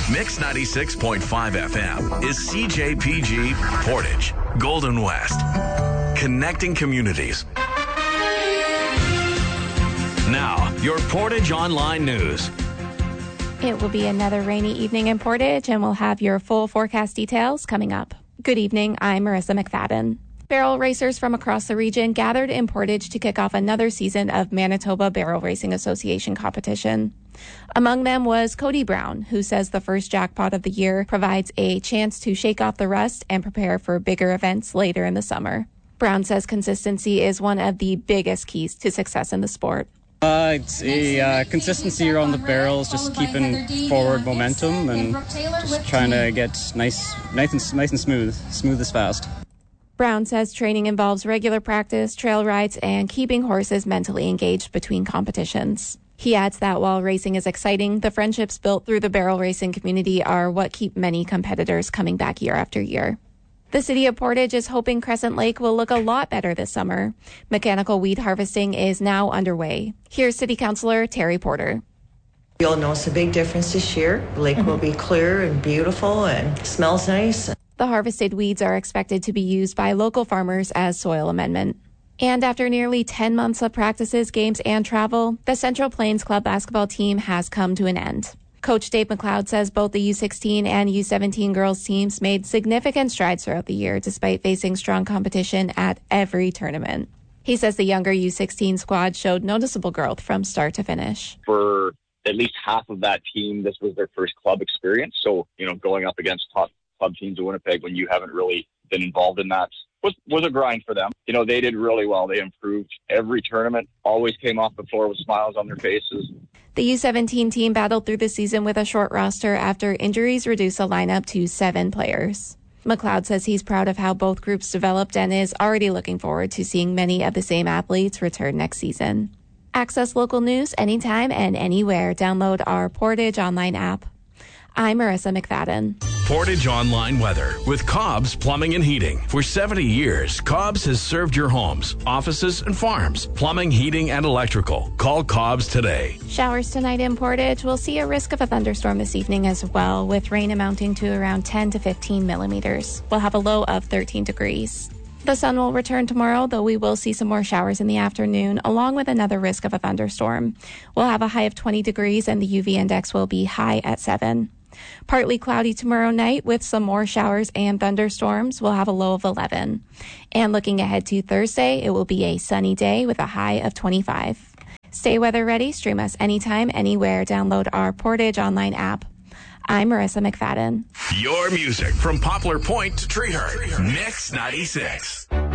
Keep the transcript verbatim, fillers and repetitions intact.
Mix ninety-six point five F M is C J P G Portage, Golden West. Connecting communities. Now, your Portage Online News. It will be another rainy evening in Portage, and we'll have your full forecast details coming up. Good evening, I'm Marissa McFadden. Barrel racers from across the region gathered in Portage to kick off another season of Manitoba Barrel Racing Association competition. Among them was Cody Brown, who says the first jackpot of the year provides a chance to shake off the rust and prepare for bigger events later in the summer. Brown says consistency is one of the biggest keys to success in the sport. Uh, it's a uh, consistency around the barrels, just keeping forward momentum and just trying to get nice, nice and, nice and smooth, smooth as fast. Brown says training involves regular practice, trail rides, and keeping horses mentally engaged between competitions. He adds that while racing is exciting, the friendships built through the barrel racing community are what keep many competitors coming back year after year. The city of Portage is hoping Crescent Lake will look a lot better this summer. Mechanical weed harvesting is now underway. Here's City Councilor Terry Porter. You'll notice a big difference this year. The lake mm-hmm. will be clear and beautiful and smells nice. The harvested weeds are expected to be used by local farmers as soil amendment. And after nearly ten months of practices, games, and travel, the Central Plains Club basketball team has come to an end. Coach Dave McLeod says both the U sixteen and U seventeen girls teams made significant strides throughout the year despite facing strong competition at every tournament. He says the younger U sixteen squad showed noticeable growth from start to finish. For at least half of that team, this was their first club experience. So, you know, going up against top club teams in Winnipeg when you haven't really been involved in that was, was a grind for them. You know, they did really well. They improved every tournament, always came off the floor with smiles on their faces. The U seventeen team battled through the season with a short roster after injuries reduced the lineup to seven players. McLeod says he's proud of how both groups developed and is already looking forward to seeing many of the same athletes return next season. Access local news anytime and anywhere. Download our Portage Online app. I'm Marissa McFadden. Portage Online weather with Cobb's Plumbing and Heating. For seventy years, Cobb's has served your homes, offices, and farms. Plumbing, heating, and electrical. Call Cobb's today. Showers tonight in Portage. We'll see a risk of a thunderstorm this evening as well, with rain amounting to around ten to fifteen millimeters. We'll have a low of thirteen degrees. The sun will return tomorrow, though we will see some more showers in the afternoon, along with another risk of a thunderstorm. We'll have a high of twenty degrees, and the U V index will be high at seven. Partly cloudy tomorrow night with some more showers and thunderstorms. We'll have a low of eleven. And looking ahead to Thursday, it will be a sunny day with a high of twenty-five. Stay weather ready. Stream us anytime, anywhere. Download our Portage Online app. I'm Marissa McFadden. Your music from Poplar Point to Treehurst. Mix ninety-six.